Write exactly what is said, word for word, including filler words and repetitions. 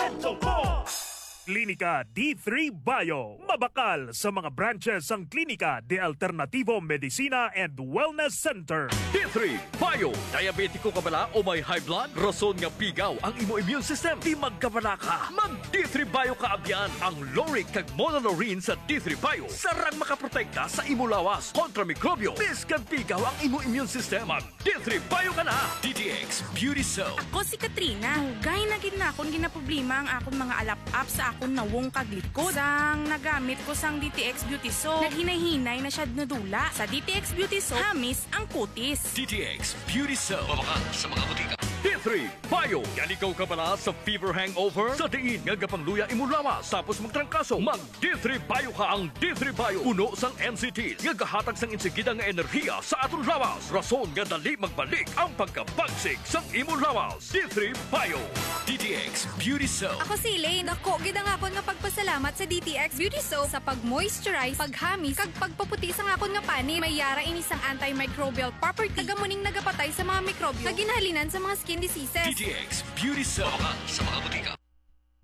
Klinika D three Bio. Mabakal sa mga branches ang Klinika de Alternativo Medicina and Wellness Center. D three Bio. Diabetiko ka bala o may high blood? Rason nga pigaw ang imo immune system. Di magkabala ka. Mag D three Bio ka abyan. Ang Loric kag Monolaurin sa D three Bio. Sarang makaprotekta sa imo lawas kontra mikrobyo. Biskan pigaw ang imo immune system. Mag D three Bio ka na. D T X Beauty Soap. Ako si Katrina. Gay na gid na akong ginaproblema ang akong mga alap-up sa akong nawong kaglikod. Sang nagamit ko sang D T X Beauty Soap, naghinay-hinay na siya nadula. Sa D T X Beauty Soap, hamis ang kutis. D T X Beauty Soap. Mabakal sa mga butika. D three Bio. Yan ikaw ka pala sa fever hangover? Sa diin nga gapangluya imo lawas tapos magtrangkaso. Mag D three Bio ka. Ang D three Bio uno sang N C T nga gahatag sang insigida nga enerhiya sa aton lawas. Rason nga dali magbalik ang pagkabagsik sang imo lawas. D three Bio. D T X Beauty Soap. Ako si Elaine. Dako gid ang akon nga pagpasalamat sa D T X Beauty Soap sa pag-moisturize, paghamis, kag pagpaputi sa akon nga pani. May yara ini sang antimicrobial property. Tagamuning nagapatay sa mga mikrobyo. Kaginhalinan sa mga skin diseases. D T X Beauty Soap. Mabakal sa mga butika.